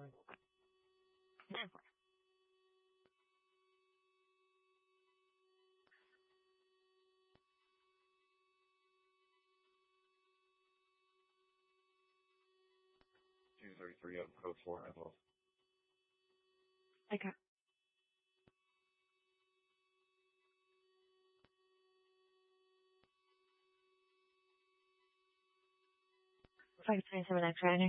233 up code 4 as well. Okay. 527 X-ray.